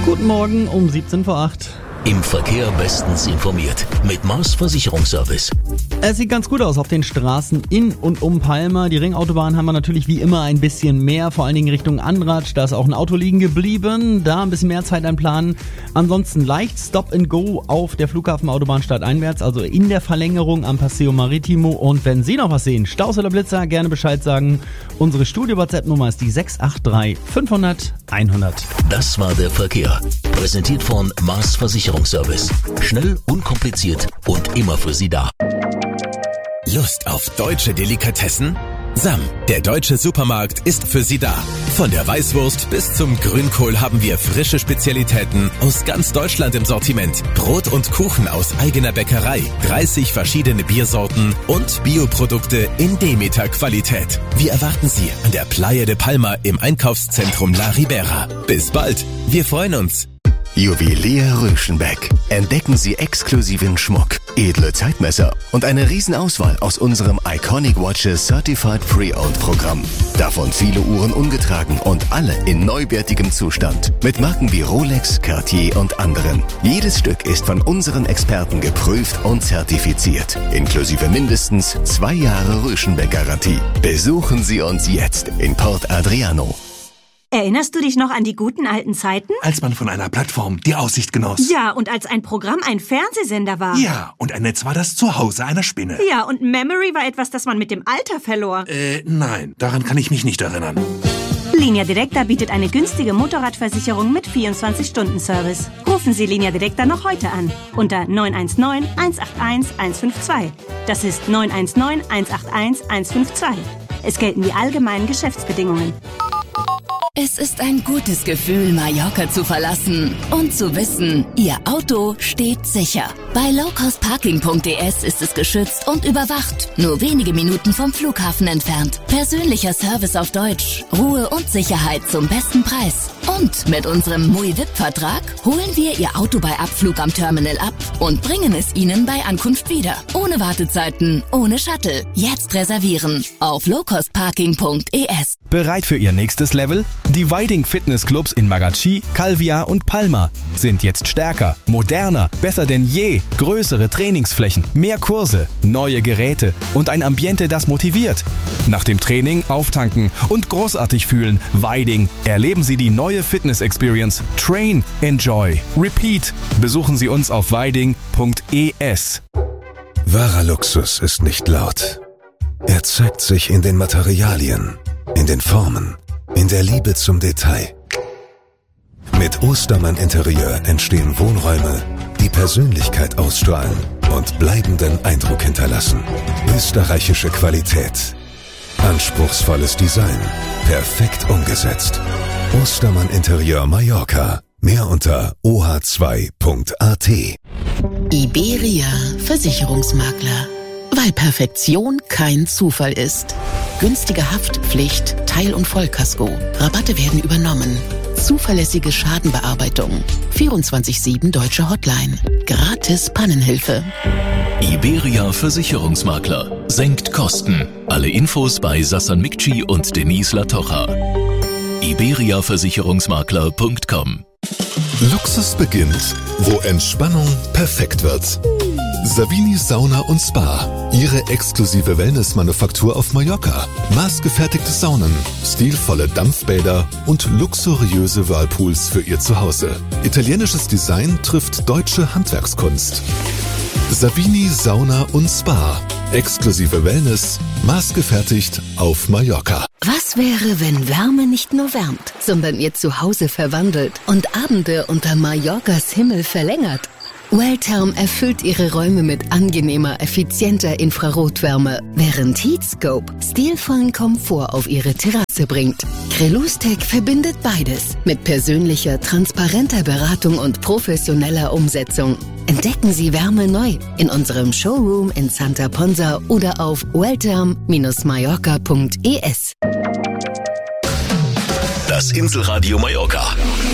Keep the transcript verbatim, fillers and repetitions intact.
Guten Morgen um siebzehn vor acht. Im Verkehr bestens informiert mit Mars Versicherungsservice. Es sieht ganz gut aus auf den Straßen in und um Palma. Die Ringautobahn haben wir natürlich wie immer ein bisschen mehr, vor allen Dingen Richtung Andratsch. Da ist auch ein Auto liegen geblieben, da ein bisschen mehr Zeit einplanen. Ansonsten leicht Stop and Go auf der Flughafenautobahn stadteinwärts, also in der Verlängerung am Paseo Maritimo. Und wenn Sie noch was sehen, Staus oder Blitzer, gerne Bescheid sagen. Unsere Studio-WhatsApp-Nummer ist die sechs acht drei fünfhundert hundert. Das war der Verkehr. Präsentiert von Mars Versicherungsservice. Schnell, unkompliziert und immer für Sie da. Lust auf deutsche Delikatessen? Sam, der deutsche Supermarkt, ist für Sie da. Von der Weißwurst bis zum Grünkohl haben wir frische Spezialitäten aus ganz Deutschland im Sortiment. Brot und Kuchen aus eigener Bäckerei, dreißig verschiedene Biersorten und Bioprodukte in Demeter-Qualität. Wir erwarten Sie an der Playa de Palma im Einkaufszentrum La Ribera. Bis bald, wir freuen uns. Juwelier Röschenbeck. Entdecken Sie exklusiven Schmuck, edle Zeitmesser und eine Riesenauswahl aus unserem Iconic Watches Certified Pre-Owned Programm. Davon viele Uhren ungetragen und alle in neuwertigem Zustand. Mit Marken wie Rolex, Cartier und anderen. Jedes Stück ist von unseren Experten geprüft und zertifiziert. Inklusive mindestens zwei Jahre Röschenbeck-Garantie. Besuchen Sie uns jetzt in Port Adriano. Erinnerst du dich noch an die guten alten Zeiten? Als man von einer Plattform die Aussicht genoss. Ja, und als ein Programm ein Fernsehsender war. Ja, und ein Netz war das Zuhause einer Spinne. Ja, und Memory war etwas, das man mit dem Alter verlor. Äh, nein, daran kann ich mich nicht erinnern. Linea Directa bietet eine günstige Motorradversicherung mit vierundzwanzig Stunden Service. Rufen Sie Linea Directa noch heute an. Unter neun eins neun, eins acht eins, eins fünf zwei. Das ist neun eins neun, eins acht eins, eins fünf zwei. Es gelten die allgemeinen Geschäftsbedingungen. Es ist ein gutes Gefühl, Mallorca zu verlassen und zu wissen, Ihr Auto steht sicher. Bei lowcostparking punkt de ist es geschützt und überwacht, nur wenige Minuten vom Flughafen entfernt. Persönlicher Service auf Deutsch, Ruhe und Sicherheit zum besten Preis. Und mit unserem M U I V I P-Vertrag holen wir Ihr Auto bei Abflug am Terminal ab und bringen es Ihnen bei Ankunft wieder. Ohne Wartezeiten, ohne Shuttle. Jetzt reservieren auf lowcostparking punkt de. Bereit für Ihr nächstes Level? Die Weiding Fitnessclubs in Magachi, Calvia und Palma sind jetzt stärker, moderner, besser denn je. Größere Trainingsflächen, mehr Kurse, neue Geräte und ein Ambiente, das motiviert. Nach dem Training auftanken und großartig fühlen. Weiding. Erleben Sie die neue Fitness-Experience. Train, enjoy, repeat. Besuchen Sie uns auf weiding punkt es. Wahrer Luxus ist nicht laut. Er zeigt sich in den Materialien, in den Formen, in der Liebe zum Detail. Mit Ostermann Interieur entstehen Wohnräume, die Persönlichkeit ausstrahlen und bleibenden Eindruck hinterlassen. Österreichische Qualität. Anspruchsvolles Design. Perfekt umgesetzt. Ostermann Interieur Mallorca. Mehr unter o h zwei punkt a t. Iberia Versicherungsmakler. Weil Perfektion kein Zufall ist. Günstige Haftpflicht, Teil- und Vollkasko. Rabatte werden übernommen. Zuverlässige Schadenbearbeitung. vierundzwanzig sieben Deutsche Hotline. Gratis Pannenhilfe. Iberia Versicherungsmakler. Senkt Kosten. Alle Infos bei Sassan Mikci und Denise Latocha. iberia versicherungsmakler punkt com. Luxus beginnt, wo Entspannung perfekt wird. Savini Sauna und Spa. Ihre exklusive Wellness-Manufaktur auf Mallorca. Maßgefertigte Saunen, stilvolle Dampfbäder und luxuriöse Whirlpools für Ihr Zuhause. Italienisches Design trifft deutsche Handwerkskunst. Savini Sauna und Spa. Exklusive Wellness, maßgefertigt auf Mallorca. Was wäre, wenn Wärme nicht nur wärmt, sondern Ihr Zuhause verwandelt und Abende unter Mallorcas Himmel verlängert? Welltherm erfüllt Ihre Räume mit angenehmer, effizienter Infrarotwärme, während Heatscope stilvollen Komfort auf Ihre Terrasse bringt. Crelustec verbindet beides mit persönlicher, transparenter Beratung und professioneller Umsetzung. Entdecken Sie Wärme neu in unserem Showroom in Santa Ponsa oder auf welltherm Mallorca punkt es. Das Inselradio Mallorca.